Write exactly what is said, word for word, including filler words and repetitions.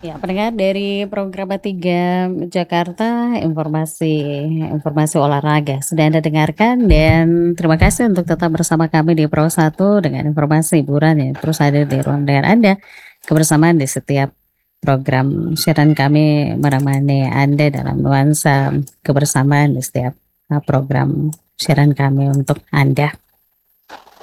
Ya, pendengar dari program tiga Jakarta, informasi informasi olahraga sudah Anda dengarkan dan terima kasih untuk tetap bersama kami di Pro satu dengan informasi hiburan yang terus ada di ruang dengar Anda. Kebersamaan di setiap program siaran kami menemani Anda dalam nuansa kebersamaan di setiap uh, program siaran kami untuk Anda.